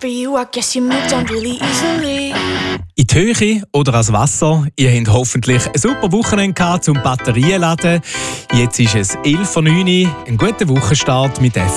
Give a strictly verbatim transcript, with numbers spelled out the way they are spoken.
for you, I guess you moved on really easily. In die Höhe oder ans Wasser. Ihr habt hoffentlich ein super Wochenende gehabt zum Batterien laden. Jetzt ist es elf Uhr neun. Einen guten Wochenstart mit F